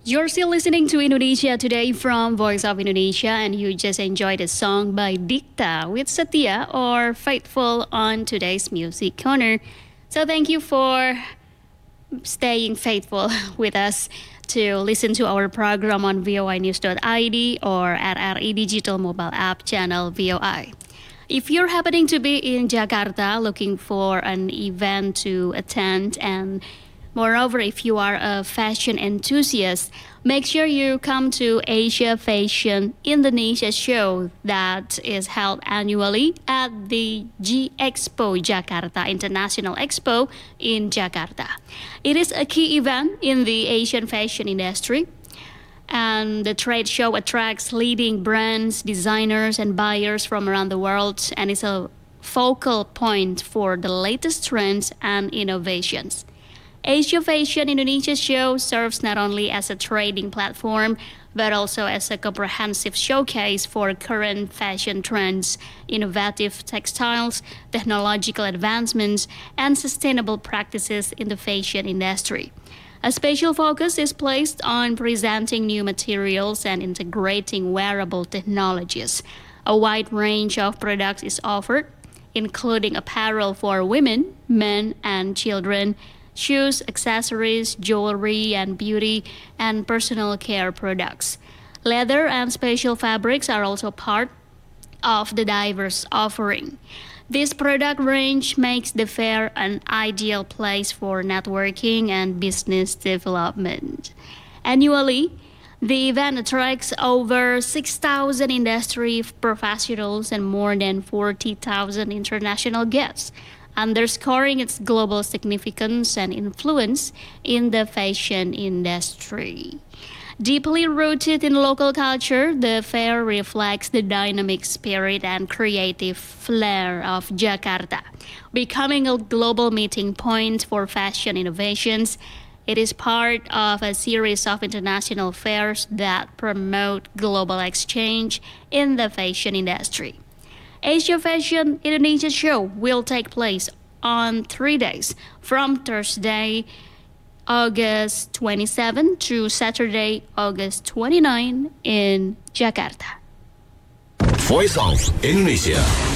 You're still listening to Indonesia Today from Voice of Indonesia, and you just enjoyed a song by Dikta with Setia or Faithful on today's Music Corner. So thank you for staying faithful with us to listen to our program on voinews.id or at RI Digital Mobile App channel VOI. If you're happening to be in Jakarta looking for an event to attend, and moreover, if you are a fashion enthusiast, make sure you come to Asia Fashion Indonesia show that is held annually at the G Expo Jakarta International Expo in Jakarta. It is a key event in the Asian fashion industry, and the trade show attracts leading brands, designers, and buyers from around the world, and is a focal point for the latest trends and innovations. Asia Fashion Indonesia Show serves not only as a trading platform, but also as a comprehensive showcase for current fashion trends, innovative textiles, technological advancements, and sustainable practices in the fashion industry. A special focus is placed on presenting new materials and integrating wearable technologies. A wide range of products is offered, including apparel for women, men, and children, shoes, accessories, jewelry, and beauty and personal care products. Leather and special fabrics are also part of the diverse offering. This product range makes the fair an ideal place for networking and business development. Annually, the event attracts over 6,000 industry professionals and more than 40,000 international guests, underscoring its global significance and influence in the fashion industry. Deeply rooted in local culture, the fair reflects the dynamic spirit and creative flair of Jakarta. Becoming a global meeting point for fashion innovations, it is part of a series of international fairs that promote global exchange in the fashion industry. Asia Fashion Indonesia Show will take place on 3 days, from Thursday, August 27 to Saturday, August 29 in Jakarta. Voice of Indonesia.